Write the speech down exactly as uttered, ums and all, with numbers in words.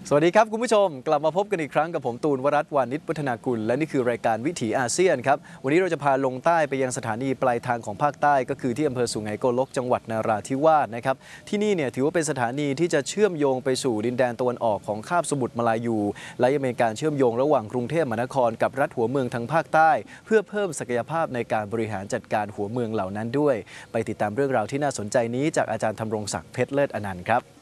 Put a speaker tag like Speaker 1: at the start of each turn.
Speaker 1: สวัสดีครับคุณผู้ชมกลับมาพบกันอีกครั้งกับผมตูนวรัตน์วานิชวัฒนากุลและนี่คือรายการวิถีอาเซียนครับวันนี้เราจะพาลงใต้ไปยังสถานีปลายทางของภาคใต้ก็คือที่อำเภอสุไหงโกลกจังหวัดนราธิวาสนะครับที่นี่เนี่ยถือว่าเป็นสถานีที่จะเชื่อมโยงไปสู่ดินแดนตะวันออกของคาบสมุทรมาลายูและยังเป็นการเชื่อมโยงระหว่างกรุงเทพมหานครกับรัฐหัวเมืองทางภาคใต้เพื่อเพิ่มศักยภาพในการบริหารจัดการหัวเมืองเหล่านั้นด้วยไปติดตามเรื่องราวที่น่าสนใจนี้จากอาจารย์ธำรงศักดิ์เพชรเลิศอนันต์ครับ